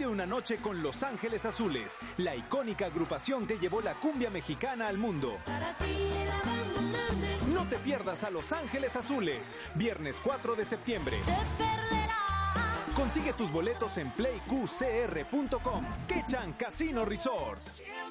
una noche con Los Ángeles Azules. La icónica agrupación que llevó la cumbia mexicana al mundo. No te pierdas a Los Ángeles Azules, viernes 4 de septiembre. Consigue tus boletos en playqcr.com. Quechan Casino Resort.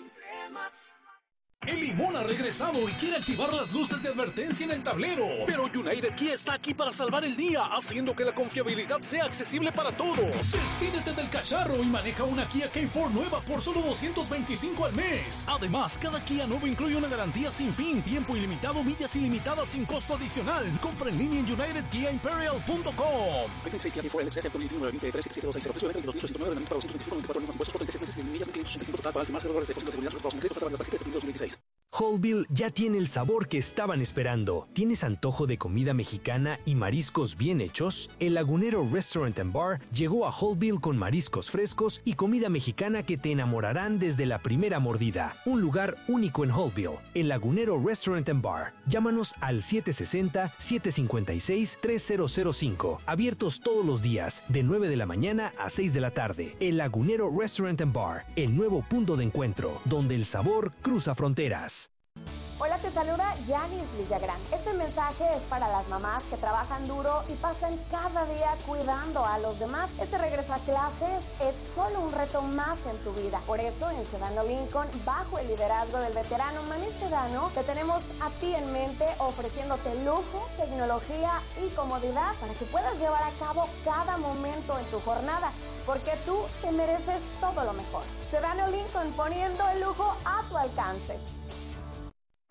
El Limón ha regresado y quiere activar las luces de advertencia en el tablero. Pero United Kia está aquí para salvar el día, haciendo que la confiabilidad sea accesible para todos. Despídete del cacharro y maneja una Kia K4 nueva por solo $225 al mes. Además, cada Kia nuevo incluye una garantía sin fin, tiempo ilimitado, millas ilimitadas sin costo adicional. Compra en línea en UnitedKiaImperial.com. 26 Kia K4 LX, 2021, 23 precio de 22.809, de para 224 millas, impuestos por 36 meses, millas, 585 total, para el más $0 de depósito de seguridad, sobre todo, para las tarjetas de 2026. Wholeville ya tiene el sabor que estaban esperando. ¿Tienes antojo de comida mexicana y mariscos bien hechos? El Lagunero Restaurant and Bar llegó a Wholeville con mariscos frescos y comida mexicana que te enamorarán desde la primera mordida. Un lugar único en Wholeville. El Lagunero Restaurant and Bar. Llámanos al 760-756-3005. Abiertos todos los días, de 9 de la mañana a 6 de la tarde. El Lagunero Restaurant and Bar. El nuevo punto de encuentro, donde el sabor cruza fronteras. Hola, te saluda Janice Villagrán. Este mensaje es para las mamás que trabajan duro y pasan cada día cuidando a los demás. Este regreso a clases es solo un reto más en tu vida. Por eso, en Sedano Lincoln, bajo el liderazgo del veterano Manny Sedano, te tenemos a ti en mente, ofreciéndote lujo, tecnología y comodidad para que puedas llevar a cabo cada momento en tu jornada, porque tú te mereces todo lo mejor. Sedano Lincoln, poniendo el lujo a tu alcance.